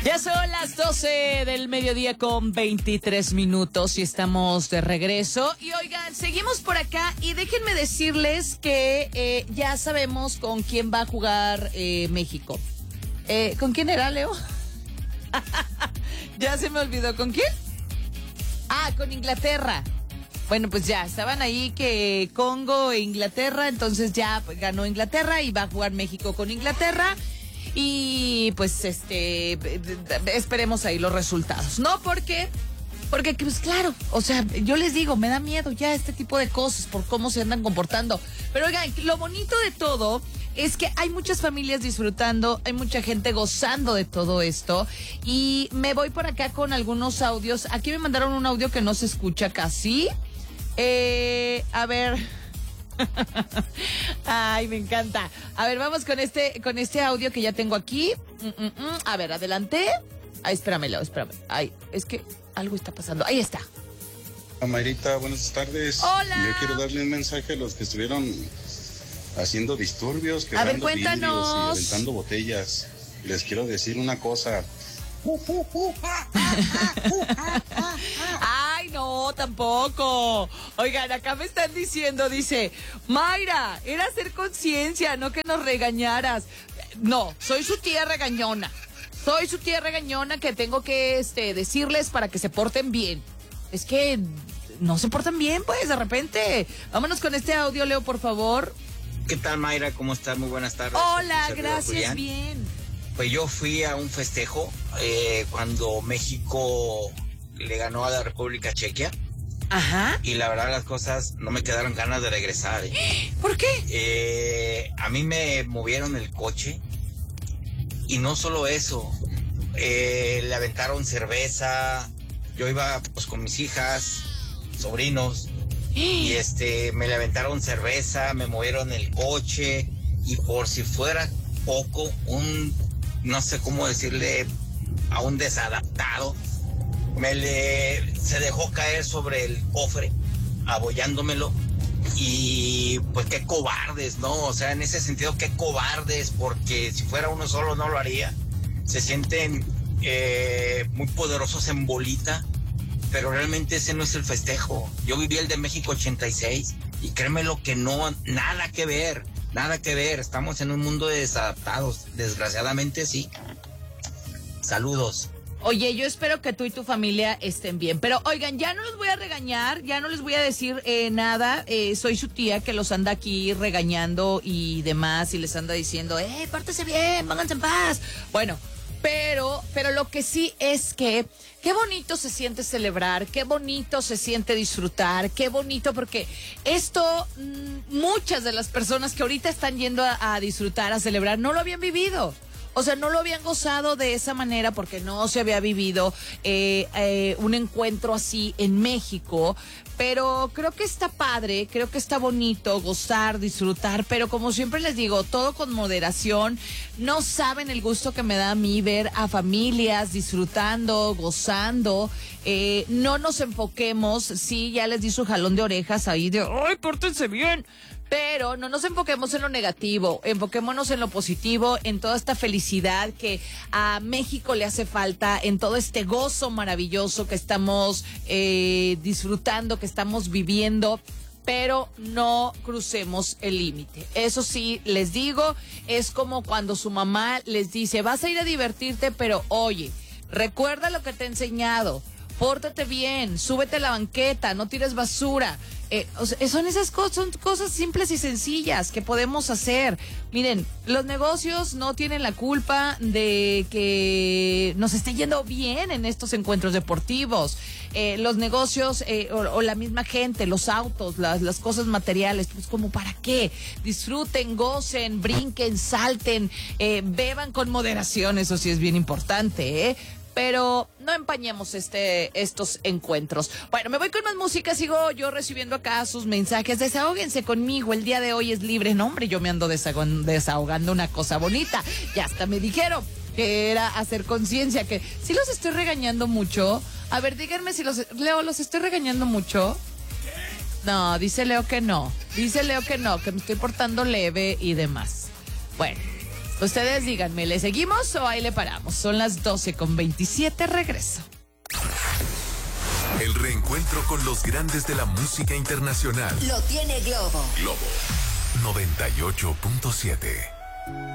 Ya son las 12 del mediodía con 23 minutos y estamos de regreso. Y oigan, seguimos por acá y déjenme decirles que ya sabemos con quién va a jugar México. ¿Con quién era, Leo? Ya se me olvidó. ¿Con quién? Ah, con Inglaterra. Bueno, pues ya, estaban ahí que Congo e Inglaterra, entonces ya ganó Inglaterra y va a jugar México con Inglaterra. Y pues esperemos ahí los resultados, ¿no? Porque pues claro, o sea, yo les digo, me da miedo ya este tipo de cosas por cómo se andan comportando. Pero oigan, lo bonito de todo es que hay muchas familias disfrutando, hay mucha gente gozando de todo esto. Y me voy por acá con algunos audios. Aquí me mandaron un audio que no se escucha casi. A ver. Ay, me encanta. A ver, vamos con este audio que ya tengo aquí. A ver, adelante. Ay, espéramelo. Ay, es que algo está pasando. Ahí está. Mayrita, buenas tardes. Hola. Yo quiero darle un mensaje a los que estuvieron haciendo disturbios, A ver, quebrando vidrios cuéntanos. y aventando botellas. Les quiero decir una cosa. Ay, no, tampoco. Oigan, acá me están diciendo, dice, Mayra, era hacer conciencia, no que nos regañaras. No, soy su tía regañona. Soy su tía regañona que tengo que decirles para que se porten bien. Es que no se portan bien, pues, de repente. Vámonos con este audio, Leo, por favor. ¿Qué tal, Mayra? ¿Cómo estás? Muy buenas tardes. Hola, gracias, Julián. Bien. Pues yo fui a un festejo cuando México le ganó a la República Chequia. Ajá. Y la verdad las cosas no me quedaron ganas de regresar. ¿Por qué? A mí me movieron el coche y no solo eso, le aventaron cerveza. Yo iba pues con mis hijas, sobrinos, y me le aventaron cerveza, me movieron el coche y por si fuera poco, no sé cómo decirle a un desadaptado, se dejó caer sobre el cofre, apoyándomelo, y pues qué cobardes, ¿no? O sea, en ese sentido, qué cobardes, porque si fuera uno solo no lo haría. Se sienten muy poderosos en bolita, pero realmente ese no es el festejo. Yo viví el de México 86 y créeme lo que no, nada que ver. Nada que ver, estamos en un mundo de desadaptados, desgraciadamente sí. Saludos. Oye, yo espero que tú y tu familia estén bien, pero oigan, ya no los voy a regañar, ya no les voy a decir nada, soy su tía que los anda aquí regañando y demás, y les anda diciendo, pórtense bien, pónganse en paz. Bueno, pero lo que sí es que qué bonito se siente celebrar, qué bonito se siente disfrutar, qué bonito, porque esto, muchas de las personas que ahorita están yendo a disfrutar, a celebrar, no lo habían vivido. O sea, no lo habían gozado de esa manera porque no se había vivido un encuentro así en México. Pero creo que está padre, creo que está bonito gozar, disfrutar, pero como siempre les digo, todo con moderación. No saben el gusto que me da a mí ver a familias disfrutando, gozando. No nos enfoquemos, sí, ya les di su jalón de orejas ahí de, ¡ay, pórtense bien! Pero no nos enfoquemos en lo negativo, enfoquémonos en lo positivo, en toda esta felicidad que a México le hace falta, en todo este gozo maravilloso que estamos disfrutando, que estamos viviendo, pero no crucemos el límite. Eso sí, les digo, es como cuando su mamá les dice, vas a ir a divertirte, pero oye, recuerda lo que te he enseñado, pórtate bien, súbete a la banqueta, no tires basura. O sea, son esas cosas, son cosas simples y sencillas que podemos hacer. Miren, los negocios no tienen la culpa de que nos esté yendo bien en estos encuentros deportivos. Los negocios o la misma gente, los autos, las cosas materiales, pues como para qué. Disfruten, gocen, brinquen, salten, beban con moderación, eso sí es bien importante, pero no empañemos estos encuentros. Bueno, me voy con más música, sigo yo recibiendo acá sus mensajes. Desahóguense conmigo, el día de hoy es libre. No, hombre, yo me ando desahogando una cosa bonita. Ya hasta me dijeron que era hacer conciencia, que si los estoy regañando mucho. A ver, díganme si Leo, ¿los estoy regañando mucho? No, dice Leo que no. Dice Leo que no, que me estoy portando leve y demás. Bueno, Ustedes díganme, ¿le seguimos o ahí le paramos? Son las 12:27, regreso. El reencuentro con los grandes de la música internacional. Lo tiene Globo. Globo 98.7.